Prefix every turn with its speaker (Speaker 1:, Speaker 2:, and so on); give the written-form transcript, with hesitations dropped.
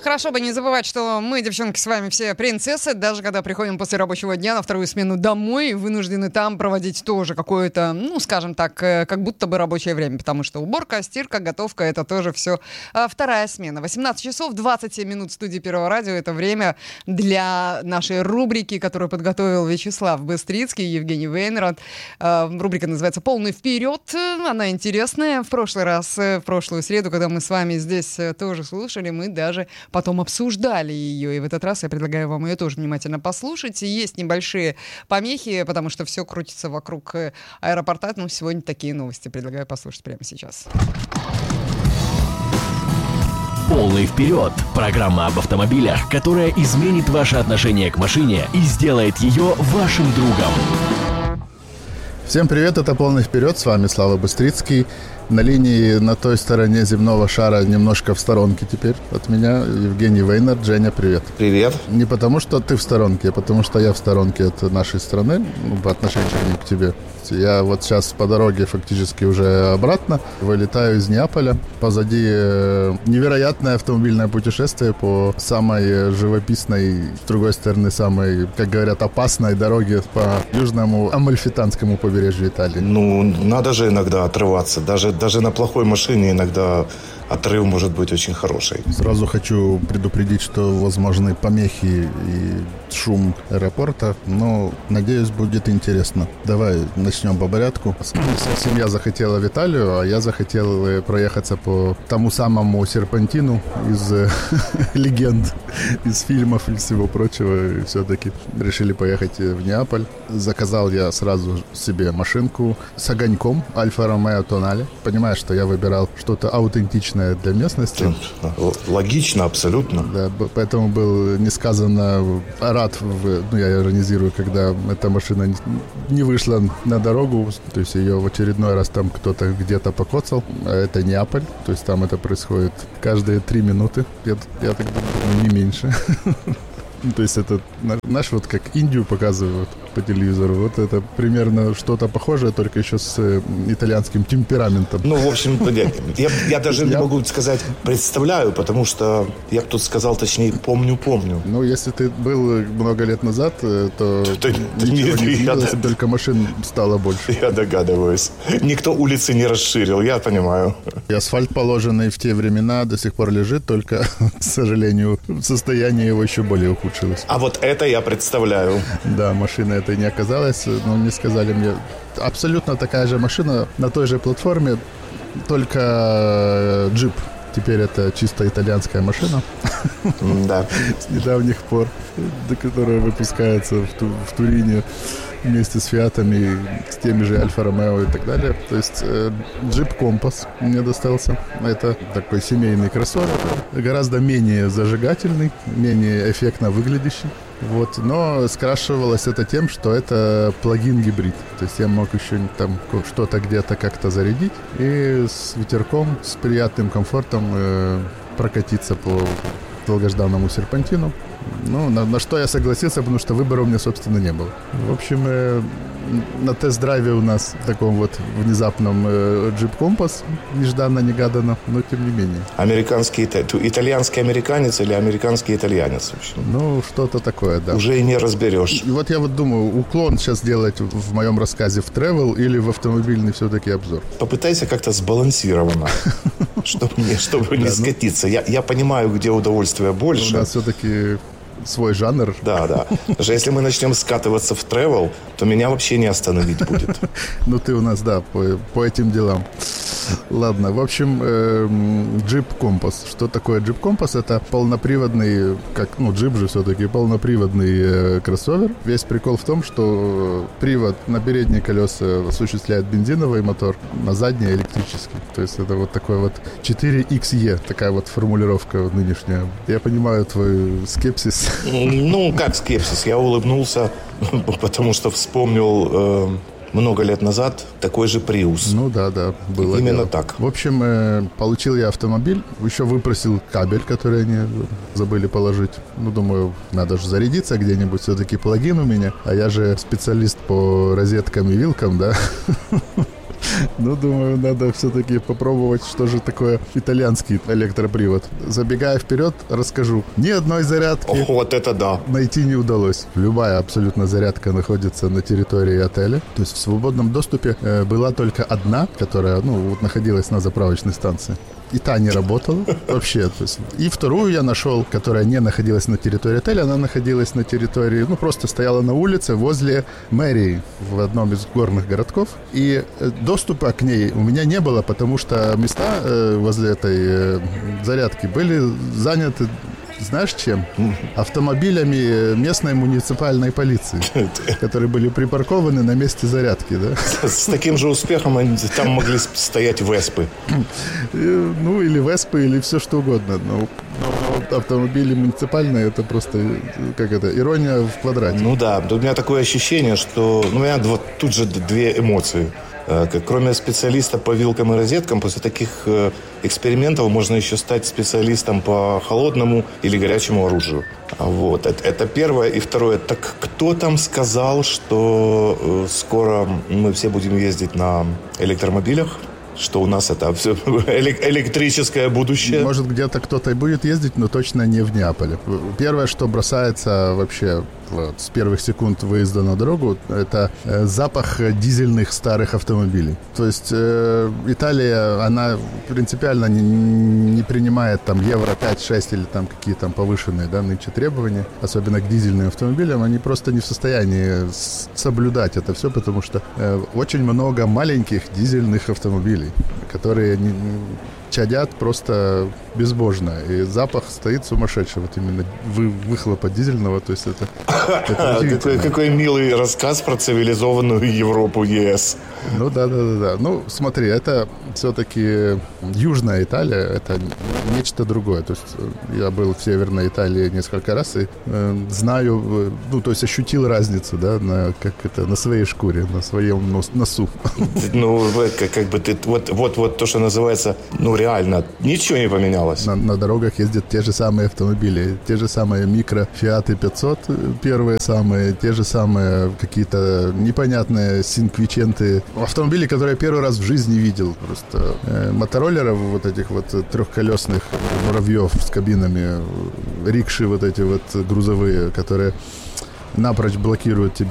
Speaker 1: хорошо бы не забывать, что мы, девчонки, с вами все принцессы, даже когда приходим после рабочего дня на вторую смену домой, вынуждены там проводить тоже какое-то, ну, скажем так, как будто бы рабочее время, потому что уборка, стирка, готовка — это тоже все вторая смена. 18 часов 27 минут в студии Первого радио — это время для нашей рубрики, которую подготовил Вячеслав Быстрицкий, Евгений Вейнрад. Рубрика называется «Полный вперед». Она интересная. В прошлую среду, когда мы с вами здесь тоже слушали, мы даже потом обсуждали ее. И в этот раз я предлагаю вам ее тоже внимательно послушать. И есть небольшие помехи, потому что все крутится вокруг аэропорта. Но сегодня такие новости. Предлагаю послушать прямо сейчас.
Speaker 2: «Полный вперед» – программа об автомобилях, которая изменит ваше отношение к машине и сделает ее вашим другом.
Speaker 3: Всем привет, это «Полный вперед», с вами Слава Быстрицкий. На линии на той стороне земного шара, немножко в сторонке теперь от меня, Евгений Вейнард. Женя, привет.
Speaker 4: Привет.
Speaker 3: Не потому, что ты в сторонке, а потому, что я в сторонке от нашей страны, по отношению к тебе. Я вот сейчас по дороге фактически уже обратно, вылетаю из Неаполя. Позади невероятное автомобильное путешествие по самой живописной, с другой стороны, самой, как говорят, опасной дороге по южному амальфитанскому побережью Италии.
Speaker 4: Ну, надо же иногда отрываться. Даже на плохой машине иногда отрыв может быть очень хороший.
Speaker 3: Сразу хочу предупредить, что возможны помехи и шум аэропорта, но, надеюсь, будет интересно. Давай начнем по порядку. Семья захотела в Италию, а я захотел проехаться по тому самому серпантину из легенд, из фильмов и всего прочего. И все-таки решили поехать в Неаполь. Заказал я сразу себе машинку с огоньком Альфа Ромео Тонале. Понимаешь, что я выбирал что-то аутентичное для местности.
Speaker 4: Логично, абсолютно.
Speaker 3: Да, поэтому был несказанно рад, я иронизирую, когда эта машина не вышла на дорогу, то есть ее в очередной раз там кто-то где-то покоцал, а это Неаполь, то есть там это происходит каждые 3 минуты, я так думаю, не меньше. То есть это, знаешь, вот как Индию показывают по телевизору, вот это примерно что-то похожее, только еще с итальянским темпераментом.
Speaker 4: Ну, в общем, я даже не могу сказать «представляю», потому что я бы тут сказал, точнее, помню.
Speaker 3: Ну, если ты был много лет назад, то ничего не изменилось, только машин стало больше.
Speaker 4: Я догадываюсь. Никто улицы не расширил, я понимаю.
Speaker 3: И асфальт, положенный в те времена, до сих пор лежит, только, к сожалению, состояние его еще более ухудшилось.
Speaker 4: А вот это я представляю.
Speaker 3: Да, машина этой не оказалась, но мне сказали мне, абсолютно такая же машина на той же платформе, только джип. Теперь это чисто итальянская машина.
Speaker 4: Да.
Speaker 3: С недавних пор, которая выпускается в Турине вместе с Фиатами, с теми же Альфа Ромео и так далее. То есть джип Компас мне достался. Это такой семейный кроссовер, гораздо менее зажигательный, менее эффектно выглядящий. Вот. Но скрашивалось это тем, что это плагин-гибрид. То есть я мог еще там что-то где-то как-то зарядить и с ветерком, с приятным комфортом прокатиться по долгожданному серпантину. Ну, на что я согласился, потому что выбора у меня, собственно, не было. В общем, на тест-драйве у нас таком вот внезапном джип Компас, нежданно-негаданно, но тем не менее.
Speaker 4: Итальянский американец или американский итальянец? Вообще?
Speaker 3: Ну, что-то такое, да.
Speaker 4: Уже и не разберешь.
Speaker 3: И вот я вот думаю, уклон сейчас делать в моем рассказе в travel или в автомобильный все-таки обзор.
Speaker 4: Попытайся как-то сбалансированно, чтобы не скатиться. Я понимаю, где удовольствие больше.
Speaker 3: У нас все-таки свой жанр.
Speaker 4: Да. Даже если мы начнем скатываться в travel, то меня вообще не остановить будет.
Speaker 3: Ну, ты у нас, да, по этим делам. Ладно, в общем, Jeep Compass. Что такое Jeep Compass? Это полноприводный, джип же все-таки, полноприводный кроссовер. Весь прикол в том, что привод на передние колеса осуществляет бензиновый мотор, на задние электрический. То есть это вот такой вот 4XE, такая вот формулировка нынешняя. Я понимаю твой скепсис.
Speaker 4: Ну, как скепсис? Я улыбнулся, потому что вспомнил много лет назад такой же Prius.
Speaker 3: Ну да, было
Speaker 4: именно
Speaker 3: дело.
Speaker 4: так.
Speaker 3: В общем, получил я автомобиль, еще выпросил кабель, который они забыли положить. Ну, думаю, надо же зарядиться где-нибудь, все-таки плагин у меня, а я же специалист по розеткам и вилкам, да. Ну, думаю, надо все-таки попробовать, что же такое итальянский электропривод. Забегая вперед, расскажу. Ни одной зарядки
Speaker 4: Вот это да.
Speaker 3: найти не удалось. Любая абсолютно зарядка находится на территории отеля. То есть в свободном доступе была только одна, которая, находилась на заправочной станции. И та не работала вообще. То есть, и вторую я нашел, которая не находилась на территории отеля, она находилась на территории, просто стояла на улице возле мэрии в одном из горных городков. И доступа к ней у меня не было, потому что места возле этой зарядки были заняты, знаешь чем? Автомобилями местной муниципальной полиции, которые были припаркованы на месте зарядки, да?
Speaker 4: С таким же успехом там могли стоять веспы.
Speaker 3: Или веспы, или все что угодно. Но автомобили муниципальные, это просто, ирония в квадрате.
Speaker 4: Ну да, у меня такое ощущение, что... у меня тут же две эмоции. Кроме специалиста по вилкам и розеткам, после таких экспериментов можно еще стать специалистом по холодному или горячему оружию. Вот. Это первое. И второе. Так кто там сказал, что скоро мы все будем ездить на электромобилях? Что у нас это все электрическое будущее.
Speaker 3: Может, где-то кто-то и будет ездить, но точно не в Неаполе. Первое, что бросается вообще с первых секунд выезда на дорогу, это запах дизельных старых автомобилей. То есть Италия, она принципиально не принимает там Евро 5-6 или там какие там повышенные, нынче требования, особенно к дизельным автомобилям. Они просто не в состоянии соблюдать это все, потому что очень много маленьких дизельных автомобилей, которые чадят просто безбожно. И запах стоит сумасшедший. Вот именно выхлопа дизельного. То есть это
Speaker 4: какой милый рассказ про цивилизованную Европу, ЕС.
Speaker 3: Да. Смотри, это все-таки Южная Италия. Это нечто другое. То есть я был в Северной Италии несколько раз и знаю, то есть ощутил разницу, на своей шкуре, на своем носу.
Speaker 4: Вот то, что называется, реально, ничего не поменялось.
Speaker 3: На дорогах ездят те же самые автомобили, те же самые микро Фиаты 500, первые самые, те же самые какие-то непонятные синквиченты. Автомобили, которые я первый раз в жизни видел. Просто мотороллеров вот этих вот трехколесных муравьев с кабинами, рикши вот эти вот грузовые, которые напрочь блокируют тебе